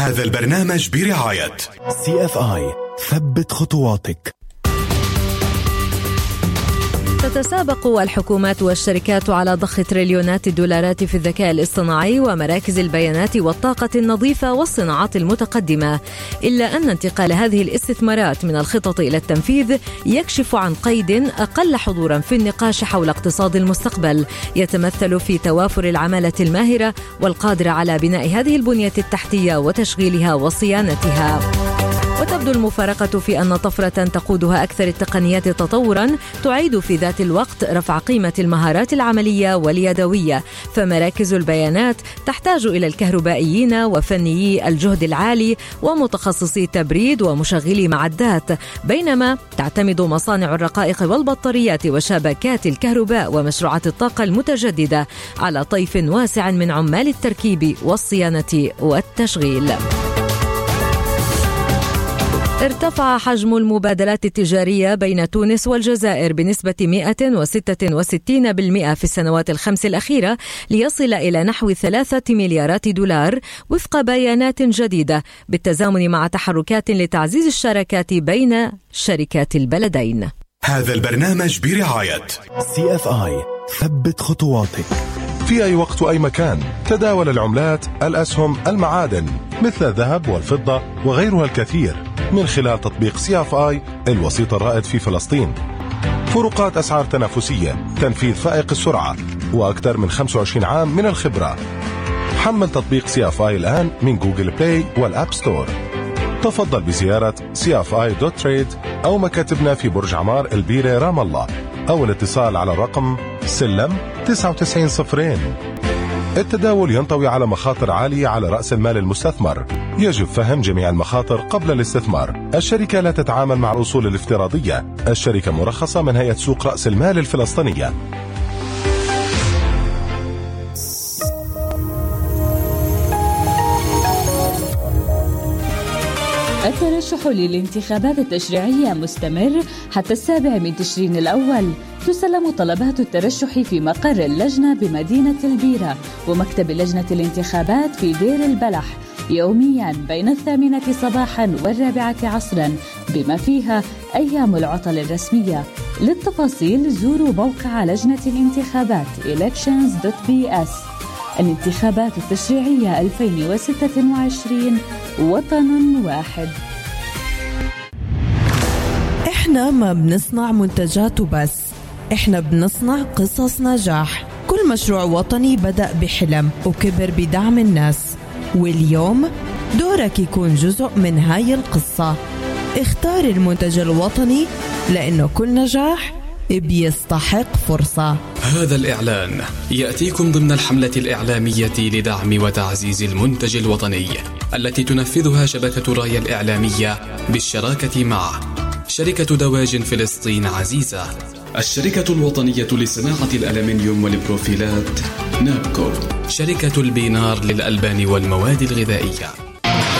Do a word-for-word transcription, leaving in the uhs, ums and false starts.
هذا البرنامج برعاية سي اف آي. ثبت خطواتك. تتسابق الحكومات والشركات على ضخ تريليونات الدولارات في الذكاء الاصطناعي ومراكز البيانات والطاقة النظيفة والصناعات المتقدمة، إلا أن انتقال هذه الاستثمارات من الخطط إلى التنفيذ يكشف عن قيد أقل حضورا في النقاش حول اقتصاد المستقبل، يتمثل في توافر العمالة الماهرة والقادرة على بناء هذه البنية التحتية وتشغيلها وصيانتها. وتبدو المفارقة في أن طفرة تقودها أكثر التقنيات تطوراً تعيد في ذات الوقت رفع قيمة المهارات العملية واليدوية، فمراكز البيانات تحتاج إلى الكهربائيين وفنيي الجهد العالي ومتخصصي تبريد ومشغلي معدات، بينما تعتمد مصانع الرقائق والبطاريات وشبكات الكهرباء ومشروعات الطاقة المتجددة على طيف واسع من عمال التركيب والصيانة والتشغيل. ارتفع حجم المبادلات التجارية بين تونس والجزائر بنسبة مئة وستة وستين بالمئة في السنوات الخمس الأخيرة ليصل إلى نحو ثلاثة مليارات دولار وفق بيانات جديدة، بالتزامن مع تحركات لتعزيز الشراكات بين شركات البلدين. هذا البرنامج برعاية سي اف آي. ثبت خطواتك. في أي وقت وأي مكان تداول العملات، الأسهم، المعادن مثل الذهب والفضة وغيرها الكثير من خلال تطبيق سي اف آي الوسيط الرائد في فلسطين. فروقات أسعار تنافسية، تنفيذ فائق السرعة، وأكثر من خمسة وعشرين عام من الخبرة. حمل تطبيق سي اف آي الآن من جوجل بلاي والأب ستور. تفضل بزيارة سي اف آي دوت تريد أو مكاتبنا في برج عمار البيرة رام الله، أو الاتصال على الرقم سلم تسعة وتسعين صفرين. التداول ينطوي على مخاطر عالية على رأس المال المستثمر، يجب فهم جميع المخاطر قبل الاستثمار. الشركة لا تتعامل مع الأصول الافتراضية. الشركة مرخصة من هيئة سوق رأس المال الفلسطينية. الترشح للانتخابات التشريعية مستمر حتى السابع من تشرين الأول. تسلم طلبات الترشح في مقر اللجنة بمدينة البيرة ومكتب لجنة الانتخابات في دير البلح يوميا بين الثامنة صباحا والرابعة عصرا، بما فيها أيام العطل الرسمية. للتفاصيل زوروا موقع لجنة الانتخابات إلكشنز دوت بي إس. الانتخابات التشريعية ألفين وستة وعشرين، وطن واحد. إحنا ما بنصنع منتجات وبس، إحنا بنصنع قصص نجاح. كل مشروع وطني بدأ بحلم وكبر بدعم الناس، واليوم دورك يكون جزء من هاي القصة. اختار المنتج الوطني لأنه كل نجاح بيستحق فرصة. هذا الإعلان يأتيكم ضمن الحملة الإعلامية لدعم وتعزيز المنتج الوطني التي تنفذها شبكة رايا الإعلامية بالشراكة مع شركة دواجن فلسطين عزيزة، الشركة الوطنية لصناعة الألمنيوم والبروفيلات نابكو، شركة البينار للألبان والمواد الغذائية.